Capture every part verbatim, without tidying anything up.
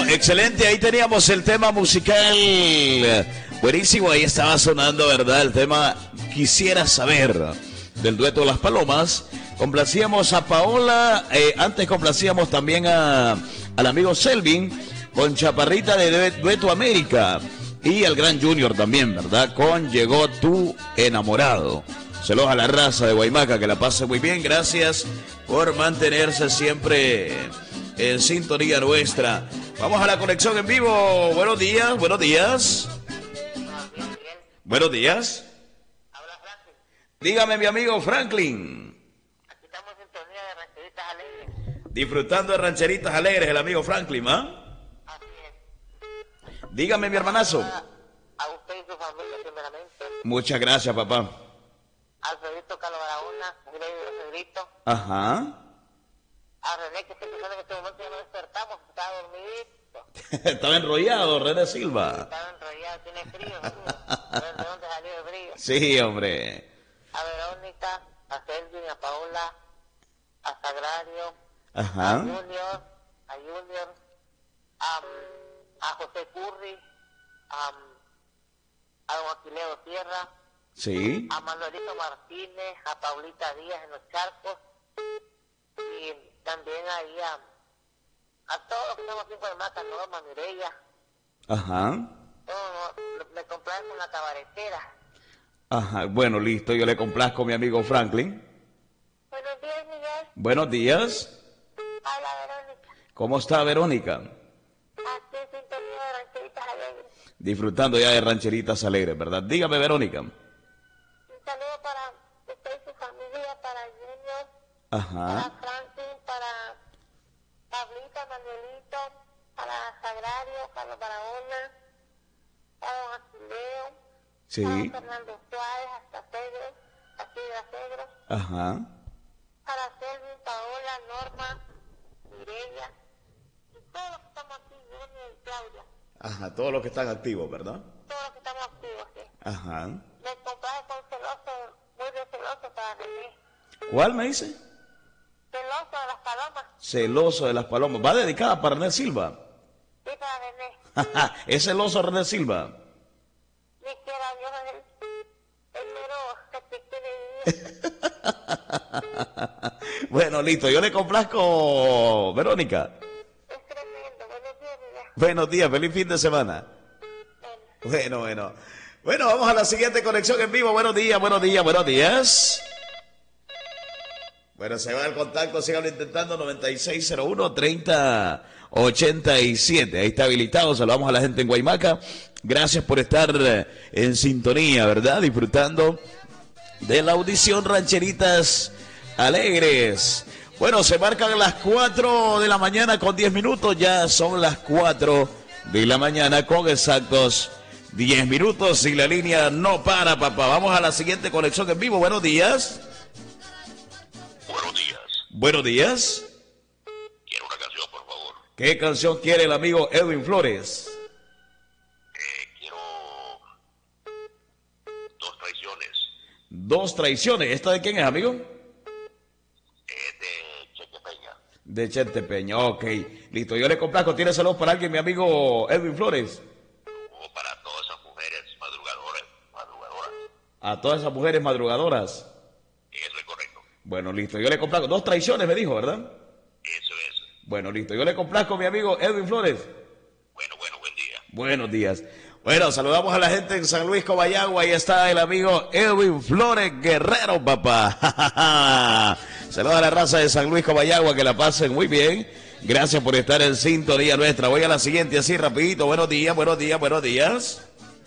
excelente, ahí teníamos el tema musical. Buenísimo, ahí estaba sonando, ¿verdad? El tema Quisiera Saber, del dueto Las Palomas. Complacíamos a Paola, eh, antes complacíamos también a, al amigo Selvin, con Chaparrita de Dueto América. Y al gran Junior también, ¿verdad? Con Llegó Tu Enamorado. Saludos a la raza de Guaymaca, que la pase muy bien. Gracias por mantenerse siempre en sintonía nuestra. Vamos a la conexión en vivo. Buenos días, buenos días. Buenos días. Habla Franklin. Dígame, mi amigo Franklin. Aquí estamos en sintonía de Rancheritas Alegres. Disfrutando de Rancheritas Alegres, el amigo Franklin, ¿ah? Así es. Dígame, mi hermanazo. A usted y su familia, primeramente. Muchas gracias, papá. Alfredito Carlos Barahona, Grey de Alfredito. Ajá. A René, que estoy pensando que en este momento ya no despertamos, estaba dormidito. Estaba enrollado, René Silva. Estaba enrollado, tiene frío. A ver de dónde salió el frío. Sí, hombre. A Verónica, a Selvin, a Paola, a Sagrario, Ajá. a Junior, a Junior, a, a José Curry, a, a don Aquileo Sierra, Sí. a Manuelito Martínez, a Paulita Díaz en los Charcos, y también ahí a, a todos los que estamos aquí en Guaymaca, Norma, Mireya, Ajá. todos no, me complace con la cabaretera. Ajá. Bueno, listo. Yo le complazco a mi amigo Franklin. Buenos días, Miguel. Buenos días. Habla Verónica. ¿Cómo está Verónica? Aquí en sintonía de Rancheritas Alegres. Disfrutando ya de Rancheritas Alegres, ¿verdad? Dígame, Verónica. Un saludo para usted y su familia, para Junior, Ajá. para Franklin, para Pablita, Manuelito, para Sagrario, para Barahona, para don Aquileo, Sí. para don Fernando Suárez, hasta Pedro, aquí de Acegro, Ajá. para Selvin, Paola, Norma, Mireya, y todos los que estamos aquí, Junior y Claudia, Ajá. Todos los que están activos, ¿verdad? todos los que estamos activos, ¿sí? Ajá. Me complace con celoso, muy de celoso para René. ¿Cuál me dice? Celoso de las palomas, Celoso de las Palomas. ¿Va dedicada para René Silva? sí, para René. ¿Es celoso René Silva? Ni quiera Dios el, el mero que te quiere vivir. Bueno, listo. Yo le complazco, Verónica. Es tremendo. Buenos días, Miguel. Buenos días. Feliz fin de semana. Bueno, Bueno, bueno. Bueno, vamos a la siguiente conexión en vivo. Buenos días, buenos días, buenos días. Bueno, se va el contacto, síganlo intentando, noventa y seis cero uno, treinta ochenta y siete. Ahí está habilitado, saludamos a la gente en Guaymaca. Gracias por estar en sintonía, ¿verdad? Disfrutando de la audición Rancheritas Alegres. Bueno, se marcan las cuatro de la mañana con diez minutos, ya son las cuatro de la mañana con exactos diez minutos y la línea no para, papá. Vamos a la siguiente conexión en vivo. Buenos días. Buenos días. Buenos días. Quiero una canción, por favor. ¿Qué canción quiere el amigo Edwin Flores? Eh, quiero dos traiciones. Dos traiciones. ¿Esta de quién es, amigo? Eh, de Cheque Peña. De Chente Peña. Ok, listo. Yo le complazco. ¿Tiene saludos para alguien, mi amigo Edwin Flores? O para todas esas mujeres madrugadoras. Madrugadoras. A todas esas mujeres madrugadoras. Eso es correcto. Bueno, listo. Yo le complazco. Dos traiciones, me dijo, ¿verdad? Eso es. Bueno, listo. Yo le complazco, mi amigo Edwin Flores. Bueno, bueno, buen día. Buenos días. Bueno, saludamos a la gente en San Luis Cobayagua. Ahí está el amigo Edwin Flores Guerrero, papá. Saludos a la raza de San Luis Cobayagua, que la pasen muy bien. Gracias por estar en sintonía nuestra. Voy a la siguiente así rapidito. Buenos días, buenos días, buenos días.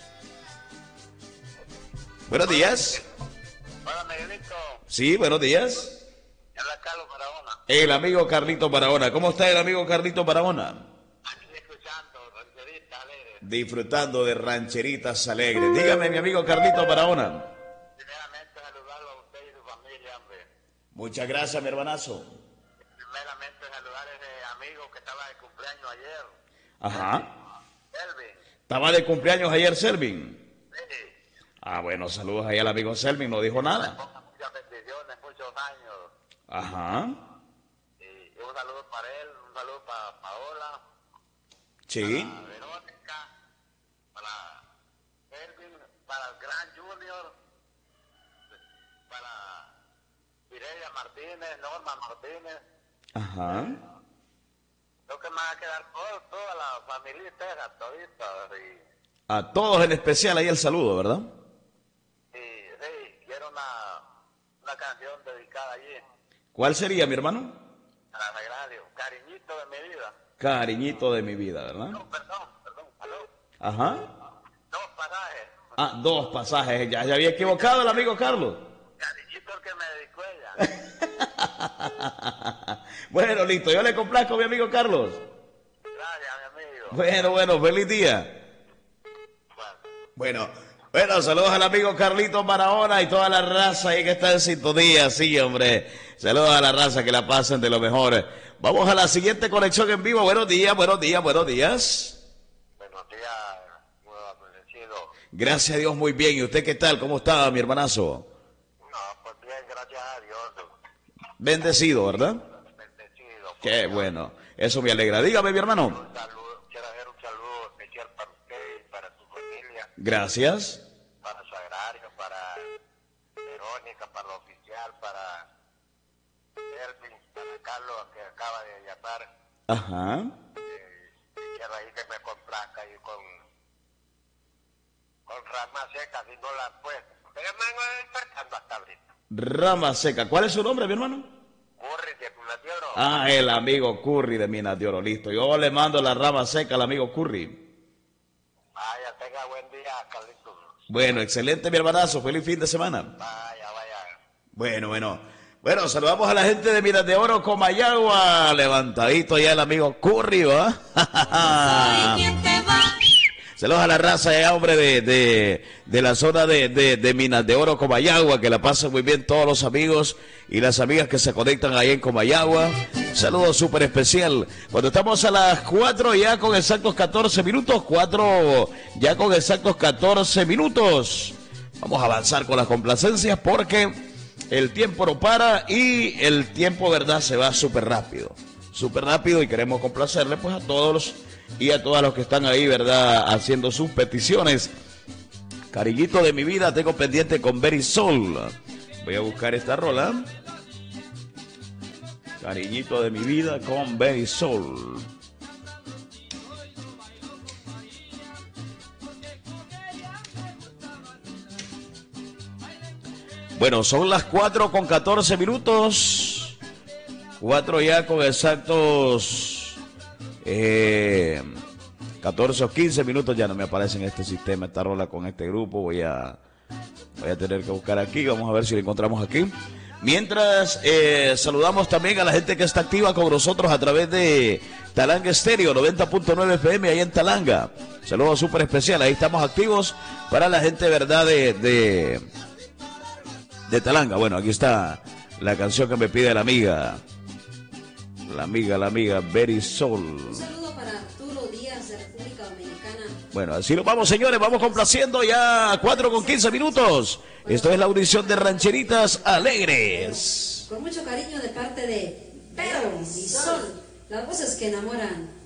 Buenos días. hola, Miguelito. Sí, buenos días. Habla Carlos Barahona. El amigo Carlito Barahona. ¿Cómo está el amigo Carlito Barahona? Aquí escuchando Rancheritas Alegres. Disfrutando de Rancheritas Alegres. Dígame, mi amigo Carlito Barahona. Primeramente, saludarlo a usted y su familia, hombre. Muchas gracias, mi hermanazo. Primeramente, saludar a ese amigo que estaba de cumpleaños ayer. Ajá. Elvin. Estaba de cumpleaños ayer, Selvin. Sí. Ah, bueno, saludos ahí al amigo Selvin, no dijo nada. Ponga muchas bendiciones, muchos años. Ajá. Y un saludo para él, un saludo para Paola, Sí. Para Verónica, para Elvin, para el Gran Junior, para Mireya Martínez, Norma Martínez. Ajá. Creo que me va a quedar todo, toda la familia entera, todita. Y, A todos en especial ahí el saludo, ¿verdad? y sí, quiero una, una canción dedicada allí ¿Cuál sería, mi hermano? a la radio, Cariñito de mi vida. Cariñito de mi vida, ¿verdad? No, perdón, perdón, aló. Ajá. Dos pasajes. Ah, dos pasajes. Ya se había equivocado el amigo Carlos. Cariñito el que me dedicó ella. Bueno, listo. Yo le complazco a mi amigo Carlos. Gracias, mi amigo. Bueno, bueno, feliz día. Bueno. Bueno, bueno, saludos al amigo Carlito Barahona y toda la raza ahí que está en sintonía. Sí, hombre. Saludos a la raza, que la pasen de lo mejor. Vamos a la siguiente conexión en vivo. Buenos días, buenos días, buenos días. Buenos días, nuevo bendecido. Gracias a Dios, muy bien. ¿Y usted qué tal? ¿Cómo está, mi hermanazo? No, pues bien, gracias a Dios. Bendecido, ¿verdad? Bendecido. Qué bueno. Eso me alegra. Dígame, mi hermano. Un saludo, quiero hacer un saludo especial para usted y para su familia, Gracias. para su agrario, para Verónica, para la oficial, para Elvin, para Carlos, que acaba de llamar. Ajá. Eh, quiero ahí que me complazca ahí con, con rama seca, si no la han puesto. Pero me van empezando hasta ahorita. Rama seca. ¿Cuál es su nombre, mi hermano? Curry de Punatioro. Ah, el amigo Curry de Minas de Oro. Listo. Yo le mando la rama seca al amigo Curry. Vaya, tenga buen día, Carlitos. Bueno, excelente, mi hermanazo. Feliz fin de semana. Vaya, vaya. Bueno, bueno. Bueno, saludamos a la gente de Minas de Oro, Comayagua. Levantadito ya el amigo Curry, ¿va? Saludos a la raza ya, hombre, de, de, de la zona de, de, de Minas de Oro, Comayagua, que la pasen muy bien todos los amigos y las amigas que se conectan ahí en Comayagua. Saludos súper especial. Cuando estamos a las cuatro ya con exactos catorce minutos, cuatro ya con exactos catorce minutos. Vamos a avanzar con las complacencias porque el tiempo no para y el tiempo, verdad, se va súper rápido. Súper rápido y queremos complacerle pues a todos los y a todas los que están ahí, ¿verdad?, haciendo sus peticiones. Cariñito de mi vida, tengo pendiente con Berisol. Voy a buscar esta rola. Cariñito de mi vida con Berisol. Bueno, son las cuatro con catorce minutos. cuatro ya con exactos... Eh, catorce o quince minutos, ya no me aparece en este sistema esta rola con este grupo. Voy a voy a tener que buscar aquí, vamos a ver si lo encontramos aquí. Mientras eh, saludamos también a la gente que está activa con nosotros a través de Talanga Estéreo noventa punto nueve F M ahí en Talanga. Saludos súper especial, ahí estamos activos para la gente, verdad, de, de de Talanga. Bueno, aquí está la canción que me pide la amiga La amiga, la amiga Berisol. Un saludo para Arturo Díaz de República Dominicana. Bueno, así nos vamos, señores. Vamos complaciendo ya cuatro con quince minutos. Esto es la audición de Rancheritas Alegres. Con mucho cariño de parte de Berisol, las voces que enamoran.